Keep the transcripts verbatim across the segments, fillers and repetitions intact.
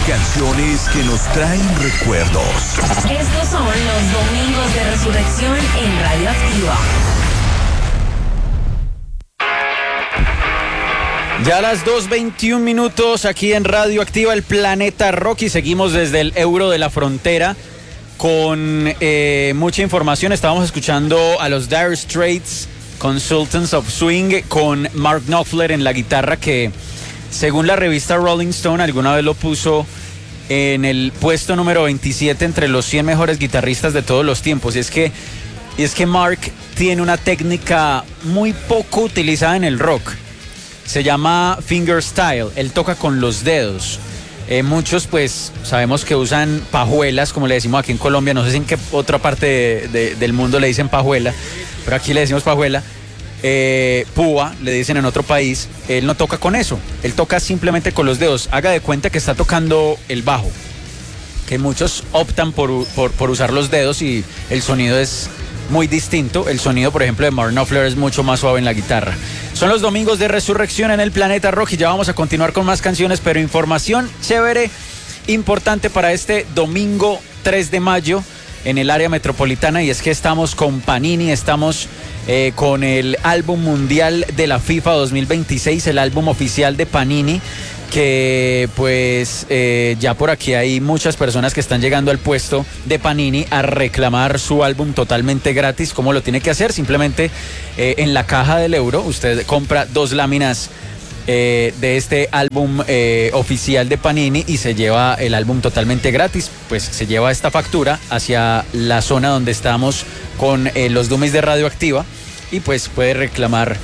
Canciones que nos traen recuerdos. Estos son los Domingos de Resurrección en Radioactiva. Ya a las dos veintiún minutos aquí en Radioactiva, el Planeta Rock, y seguimos desde el Euro de la Frontera con eh, mucha información. Estábamos escuchando a los Dire Straits, Consultants of Swing, con Mark Knopfler en la guitarra, que según la revista Rolling Stone alguna vez lo puso en el puesto número veintisiete entre los cien mejores guitarristas de todos los tiempos. Y es que, y es que Mark tiene una técnica muy poco utilizada en el rock. Se llama fingerstyle, él toca con los dedos. Eh, muchos pues sabemos que usan pajuelas, como le decimos aquí en Colombia. No sé si en qué otra parte de, de, del mundo le dicen pajuela, pero aquí le decimos pajuela. Eh, púa, le dicen en otro país. Él no toca con eso, él toca simplemente con los dedos. Haga de cuenta que está tocando el bajo, que muchos optan por, por, por usar los dedos y el sonido es muy distinto. El sonido, por ejemplo, de Mark Knopfler es mucho más suave en la guitarra. Son los Domingos de Resurrección en el Planeta Rock y ya vamos a continuar con más canciones, pero información chévere, importante para este domingo tres de mayo en el área metropolitana, y es que estamos con Panini, estamos eh, con el álbum mundial de la FIFA dos mil veintiséis, el álbum oficial de Panini, que pues eh, ya por aquí hay muchas personas que están llegando al puesto de Panini a reclamar su álbum totalmente gratis. ¿Cómo lo tiene que hacer? Simplemente eh, en la caja del Euro usted compra dos láminas eh, de este álbum eh, oficial de Panini y se lleva el álbum totalmente gratis. Pues se lleva esta factura hacia la zona donde estamos con eh, los dummies de Radioactiva y pues puede reclamar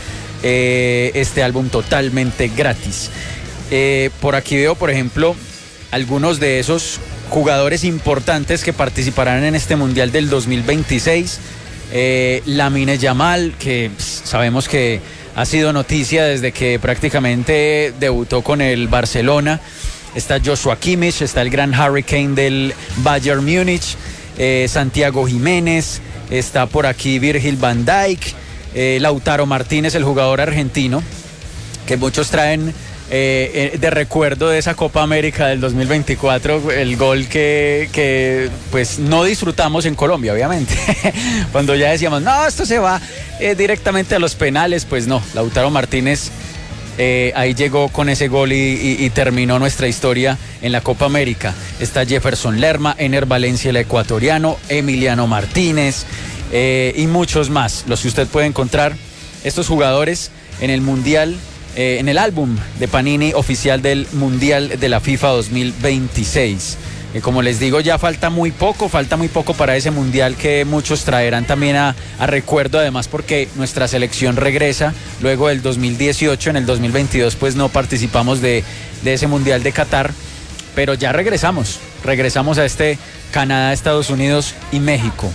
eh, este álbum totalmente gratis. Eh, por aquí veo, por ejemplo, algunos de esos jugadores importantes que participarán en este Mundial del dos mil veintiséis. Eh, Lamine Yamal, que pss, sabemos que ha sido noticia desde que prácticamente debutó con el Barcelona. Está Joshua Kimmich, está el gran Harry Kane del Bayern Múnich, eh, Santiago Jiménez, está por aquí Virgil van Dijk, eh, Lautaro Martínez, el jugador argentino, que muchos traen Eh, de recuerdo de esa Copa América del dos mil veinticuatro, el gol que, que pues no disfrutamos en Colombia, obviamente. Cuando ya decíamos, no, esto se va eh, directamente a los penales, pues no, Lautaro Martínez eh, ahí llegó con ese gol y, y, y terminó nuestra historia en la Copa América. Está Jefferson Lerma, Ener Valencia, el ecuatoriano, Emiliano Martínez eh, y muchos más, los que usted puede encontrar, estos jugadores en el Mundial, Eh, en el álbum de Panini oficial del Mundial de la FIFA dos mil veintiséis. Eh, como les digo, ya falta muy poco, falta muy poco para ese Mundial que muchos traerán también a, a recuerdo, además porque nuestra selección regresa luego del dos mil dieciocho, en el dos mil veintidós pues no participamos de, de ese Mundial de Qatar, pero ya regresamos, regresamos a este Canadá, Estados Unidos y México.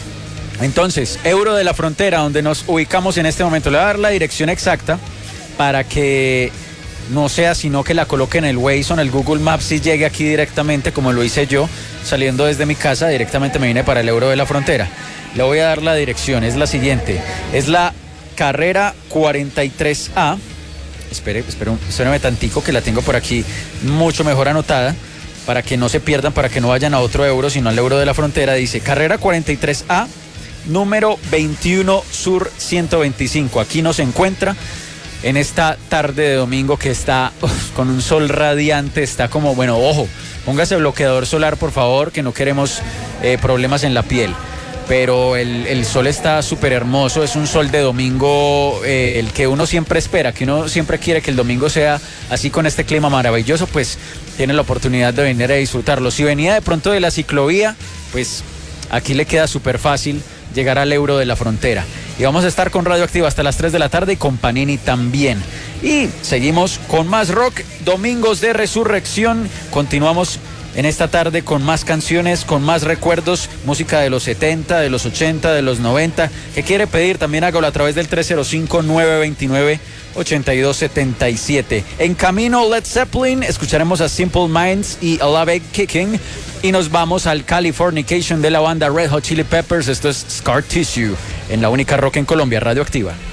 Entonces, Euro de la Frontera, donde nos ubicamos en este momento. Le voy a dar la dirección exacta para que no sea sino que la coloque en el Waze o en el Google Maps y llegue aquí directamente, como lo hice yo, saliendo desde mi casa, directamente me vine para el Euro de la Frontera. Le voy a dar la dirección, es la siguiente, es la carrera cuarenta y tres A, espere, espere, espérame tantico que la tengo por aquí mucho mejor anotada, para que no se pierdan, para que no vayan a otro Euro, sino al Euro de la Frontera. Dice carrera cuarenta y tres A, número veintiuno Sur ciento veinticinco, aquí nos encuentra en esta tarde de domingo que está uf, con un sol radiante, está como, bueno, ojo, póngase bloqueador solar por favor, que no queremos eh, problemas en la piel, pero el, el sol está súper hermoso, es un sol de domingo, eh, el que uno siempre espera, que uno siempre quiere que el domingo sea así con este clima maravilloso, pues tiene la oportunidad de venir a disfrutarlo. Si venía de pronto de la ciclovía, pues aquí le queda súper fácil llegar al Euro de la Frontera. Y vamos a estar con Radioactiva hasta las tres de la tarde y con Panini también. Y seguimos con más rock, Domingos de Resurrección. Continuamos en esta tarde con más canciones, con más recuerdos, música de los setenta, de los ochenta, de los noventa. ¿Qué quiere pedir? También hágalo a través del tres cero cinco, nueve dos nueve, ocho dos siete siete. En camino, Led Zeppelin, escucharemos a Simple Minds y Alive Kicking. Y nos vamos al Californication de la banda Red Hot Chili Peppers. Esto es Scar Tissue en la única rock en Colombia, Radioactiva.